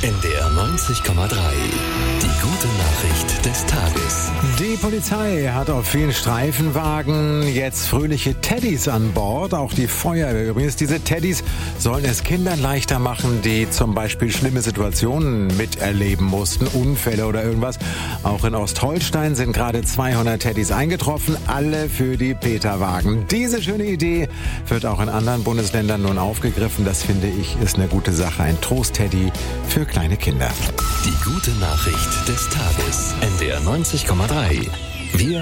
NDR 90,3. Die gute Nachricht des Tages. Die Polizei hat auf vielen Streifenwagen jetzt fröhliche Teddys an Bord, auch die Feuerwehr übrigens. Diese Teddys sollen es Kindern leichter machen, die zum Beispiel schlimme Situationen miterleben mussten, Unfälle oder irgendwas. Auch in Ostholstein sind gerade 200 Teddys eingetroffen, alle für die Peterwagen. Diese schöne Idee wird auch in anderen Bundesländern nun aufgegriffen. Das finde ich ist eine gute Sache. Ein Trost-Teddy für kleine Kinder. Die gute Nachricht des Tages. NDR 90,3. Wir